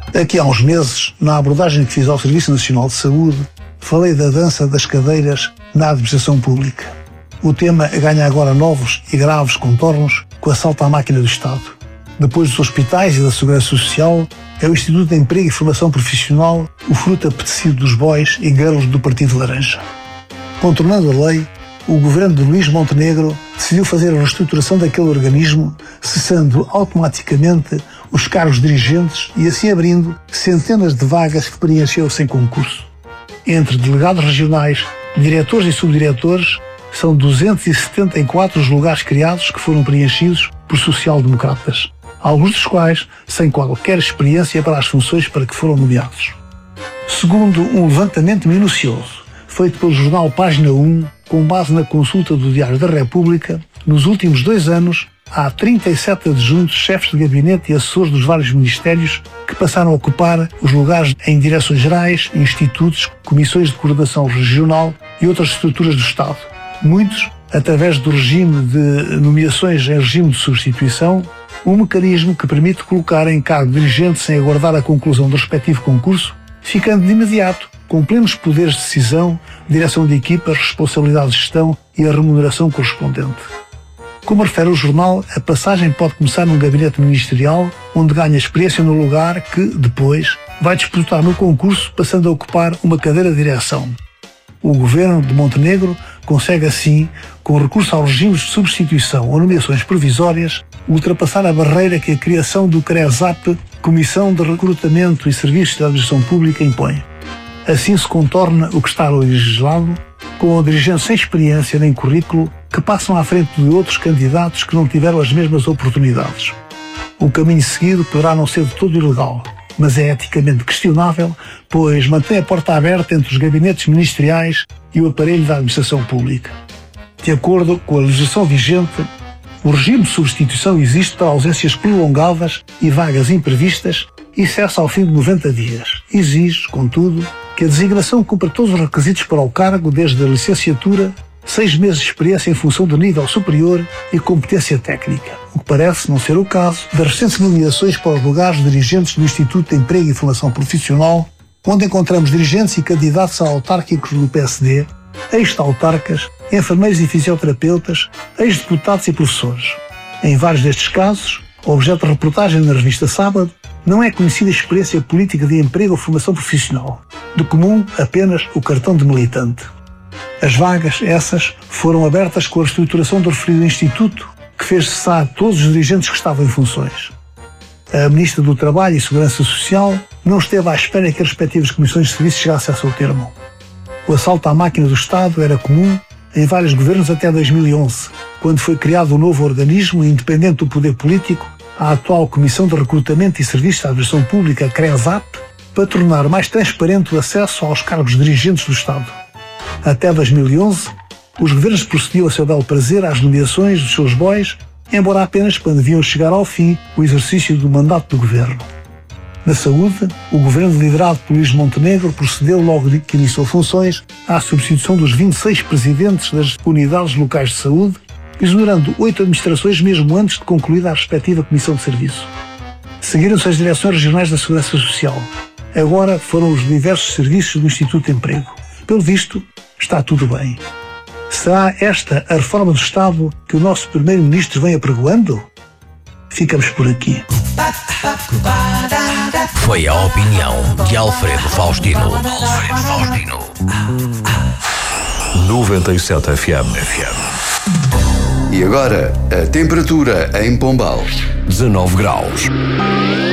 Aqui há uns meses, na abordagem que fiz ao Serviço Nacional de Saúde, falei da dança das cadeiras na administração pública. O tema ganha agora novos e graves contornos com o assalto à máquina do Estado. Depois dos hospitais e da Segurança Social, é o Instituto de Emprego e Formação Profissional o fruto apetecido dos bois e girls do Partido Laranja. Contornando a lei, o governo de Luís Montenegro decidiu fazer a reestruturação daquele organismo, cessando automaticamente os cargos dirigentes e assim abrindo centenas de vagas que preencheu sem concurso. Entre delegados regionais, diretores e subdiretores, são 274 os lugares criados que foram preenchidos por social-democratas, alguns dos quais sem qualquer experiência para as funções para que foram nomeados. Segundo um levantamento minucioso, feito pelo jornal Página 1, com base na consulta do Diário da República, nos últimos 2 anos, há 37 adjuntos, chefes de gabinete e assessores dos vários ministérios que passaram a ocupar os lugares em direções gerais, institutos, comissões de coordenação regional e outras estruturas do Estado. Muitos, através do regime de nomeações em regime de substituição, um mecanismo que permite colocar em cargo dirigente sem aguardar a conclusão do respectivo concurso, ficando de imediato com plenos poderes de decisão, direção de equipas, responsabilidade de gestão e a remuneração correspondente. Como refere o jornal, a passagem pode começar num gabinete ministerial, onde ganha experiência no lugar que, depois, vai disputar no concurso, passando a ocupar uma cadeira de direção. O governo de Montenegro consegue assim, com recurso aos regimes de substituição ou nomeações provisórias, ultrapassar a barreira que a criação do CRESAP, Comissão de Recrutamento e Serviços da Administração Pública, impõe. Assim se contorna o que está legislado, com dirigentes sem experiência nem currículo que passam à frente de outros candidatos que não tiveram as mesmas oportunidades. O caminho seguido poderá não ser de todo ilegal, mas é eticamente questionável, pois mantém a porta aberta entre os gabinetes ministeriais e o aparelho da administração pública. De acordo com a legislação vigente, o regime de substituição existe para ausências prolongadas e vagas imprevistas e cessa ao fim de 90 dias. Exige, contudo, que a designação cumpra todos os requisitos para o cargo, desde a licenciatura, 6 meses de experiência em função de nível superior e competência técnica, o que parece não ser o caso das recentes nomeações para os lugares dirigentes do Instituto de Emprego e Formação Profissional, onde encontramos dirigentes e candidatos a autárquicos do PSD, ex-autarcas, enfermeiros e fisioterapeutas, ex-deputados e professores. Em vários destes casos, objeto de reportagem na revista Sábado, não é conhecida a experiência política de emprego ou formação profissional. De comum, apenas o cartão de militante. As vagas, essas, foram abertas com a reestruturação do referido Instituto, que fez cessar todos os dirigentes que estavam em funções. A Ministra do Trabalho e Segurança Social não esteve à espera que as respectivas comissões de serviço chegassem a seu termo. O assalto à máquina do Estado era comum em vários governos até 2011, quando foi criado um novo organismo independente do poder político, a atual Comissão de Recrutamento e Serviços da Administração Pública, CRESAP, para tornar mais transparente o acesso aos cargos dirigentes do Estado. Até 2011, os governos procediam a seu belo prazer às nomeações dos seus bois, embora apenas quando deviam chegar ao fim o exercício do mandato do governo. Na saúde, o governo liderado por Luís Montenegro procedeu, logo que iniciou funções, à substituição dos 26 presidentes das unidades locais de saúde, exonerando 8 administrações mesmo antes de concluída a respectiva comissão de serviço. Seguiram-se as direções regionais da Segurança Social. Agora foram os diversos serviços do Instituto de Emprego. Pelo visto, está tudo bem. Será esta a reforma do Estado que o nosso primeiro-ministro vem apregoando? Ficamos por aqui. Foi a opinião de Alfredo Faustino. 97 FM. E agora, a temperatura em Pombal. 19 graus.